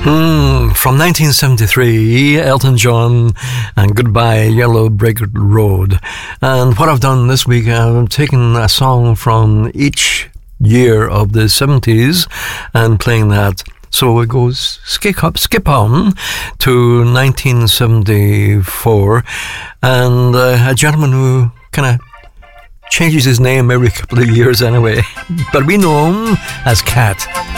From 1973, Elton John and Goodbye Yellow Brick Road. And what I've done this week, I've taken a song from each year of the 70s and playing that. So it goes skip on to 1974, and a gentleman who kind of changes his name every couple of years anyway, but we know him as Cat.